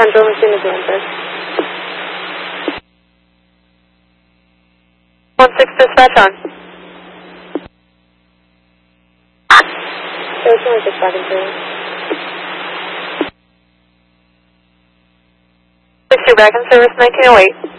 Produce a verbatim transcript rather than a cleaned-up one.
Central Machine is answered. one six dispatch on. There's only six seconds here. six two back in service, nineteen oh eight.